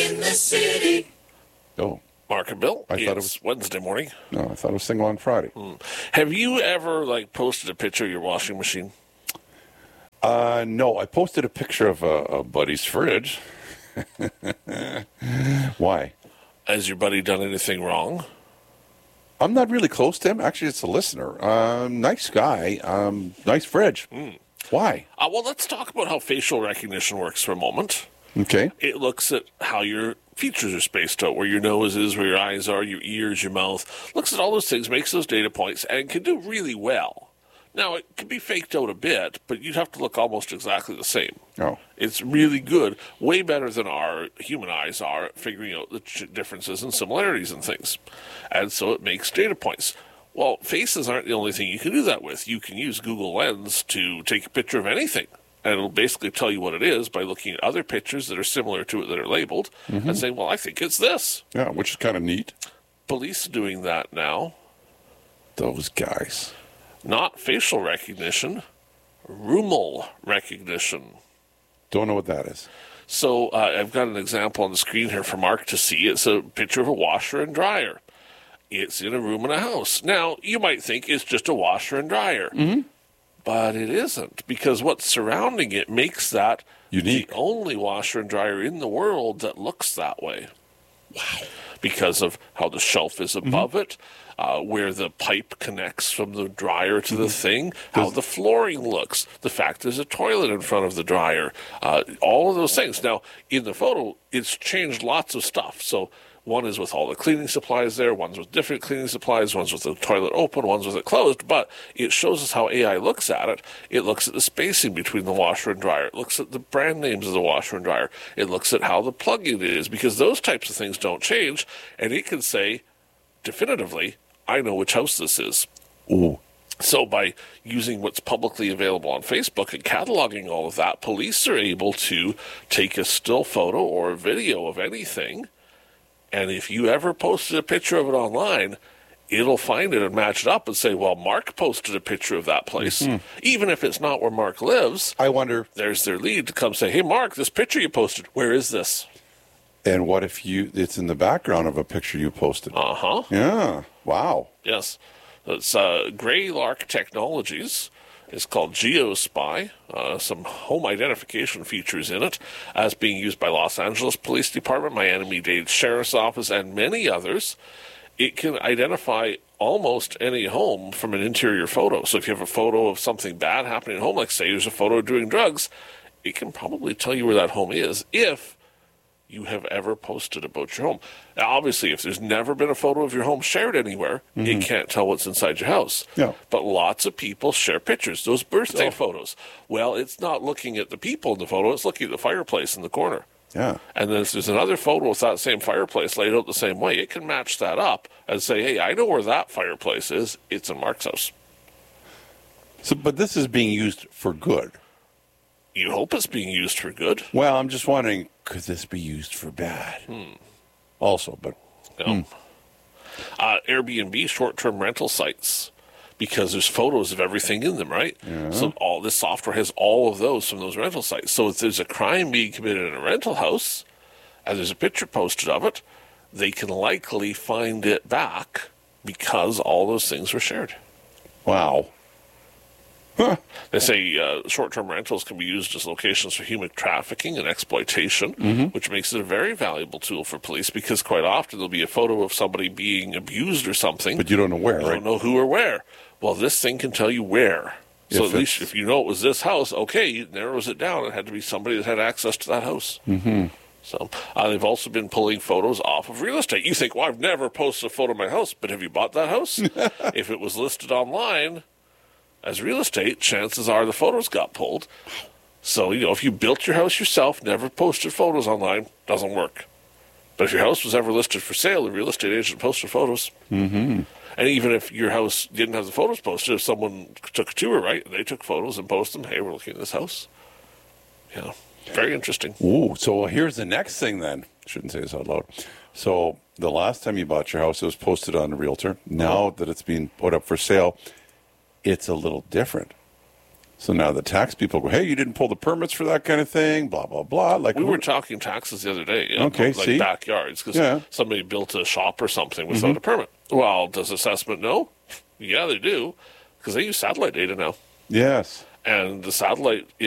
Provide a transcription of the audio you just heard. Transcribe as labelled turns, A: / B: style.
A: in the city.
B: Oh,
C: Mark and Bill,
B: I thought it
C: it's Wednesday morning.
B: no, I thought it was Single on Friday.
C: Have you ever posted a picture of your washing machine?
B: No, I posted a picture of a buddy's fridge. Why?
C: Has your buddy done anything wrong?
B: I'm not really close to him. Actually, it's a listener. Nice guy. Nice fridge. Why?
C: Well, let's talk about how facial recognition works for a moment.
B: Okay.
C: It looks at how your features are spaced out, where your nose is, where your eyes are, your ears, your mouth. Looks at all those things, makes those data points, and can do really well. Now, it could be faked out a bit, but you'd have to look almost exactly the same.
B: Oh.
C: It's really good, way better than our human eyes are at figuring out the differences and similarities in things. And so it makes data points. Well, faces aren't the only thing you can do that with. You can use Google Lens to take a picture of anything, and it'll basically tell you what it is by looking at other pictures that are similar to it that are labeled and saying, well, I think it's this.
B: Yeah, which is kind of neat.
C: Police are doing that now.
B: Those guys.
C: Not facial recognition, Roomel recognition.
B: Don't know what that is.
C: So I've got an example on the screen here for Mark to see. It's a picture of a washer and dryer. It's in a room in a house. Now, you might think it's just a washer and dryer. But it isn't, because what's surrounding it makes that
B: Unique.
C: the only washer and dryer in the world that looks that way. Wow. Because of how the shelf is above it, where the pipe connects from the dryer to the thing, how the flooring looks, the fact there's a toilet in front of the dryer, all of those things. Now, in the photo, it's changed lots of stuff. So one is with all the cleaning supplies there, one's with different cleaning supplies, one's with the toilet open, one's with it closed, but it shows us how AI looks at it. It looks at the spacing between the washer and dryer. It looks at the brand names of the washer and dryer. It looks at how the plug-in is, because those types of things don't change, and it can say definitively, I know which house this is.
B: Ooh.
C: So by using what's publicly available on Facebook and cataloging all of that, police are able to take a still photo or a video of anything, and if you ever posted a picture of it online, it'll find it and match it up and say, well, Mark posted a picture of that place. Even if it's not where Mark lives,
B: I wonder.
C: there's their lead to come say, hey, Mark, this picture you posted, where is this?
B: And what if it's in the background of a picture you posted?
C: Uh-huh.
B: Yeah. Wow.
C: Yes. It's Greylark Technologies. It's called GeoSpy. Some home identification features in it, as being used by Los Angeles Police Department, Miami-Dade Sheriff's Office, and many others. It can identify almost any home from an interior photo. So if you have a photo of something bad happening at home, like say there's a photo of doing drugs, it can probably tell you where that home is if you have ever posted about your home. Now, obviously, if there's never been a photo of your home shared anywhere, it can't tell what's inside your house.
B: Yeah.
C: But lots of people share pictures, those birthday photos. Well, it's not looking at the people in the photo, it's looking at the fireplace in the corner.
B: Yeah.
C: And then if there's another photo with that same fireplace laid out the same way, it can match that up and say, hey, I know where that fireplace is. It's in Mark's house.
B: So, but this is being used for good.
C: You hope it's being used for good.
B: Well, I'm just wondering, could this be used for bad? Also, but
C: No. Airbnb short-term rental sites, because there's photos of everything in them, right?
B: Yeah.
C: So all this software has all of those from those rental sites. So if there's a crime being committed in a rental house, and there's a picture posted of it, they can likely find it back because all those things were shared.
B: wow. Huh.
C: They say short-term rentals can be used as locations for human trafficking and exploitation, which makes it a very valuable tool for police, because quite often there'll be a photo of somebody being abused or something.
B: But you don't know where,
C: You
B: right?
C: don't know who or where. Well, this thing can tell you where. So
B: If
C: at least
B: it's-
C: if you know it was this house, okay, it narrows it down. It had to be somebody that had access to that house. So they've also been pulling photos off of real estate. You think, well, I've never posted a photo of my house, but have you bought that house? If it was listed online as real estate, chances are the photos got pulled. So, if you built your house yourself, never posted photos online, doesn't work. But if your house was ever listed for sale, the real estate agent posted photos. And even if your house didn't have the photos posted, if someone took a tour, right, they took photos and posted them, hey, we're looking at this house. Yeah, very interesting.
B: Ooh, so here's the next thing then. Shouldn't say this out loud. So the last time you bought your house, it was posted on a realtor. Now that it's being put up for sale, it's a little different. So now the tax people go, hey, you didn't pull the permits for that kind of thing, blah, blah, blah. Like
C: We were talking taxes the other day.
B: Okay,
C: like
B: see?
C: backyards, because
B: Yeah.
C: somebody built a shop or something without a permit. Well, does assessment know? Yeah, they do, because they use satellite data now.
B: Yes.
C: And the satellite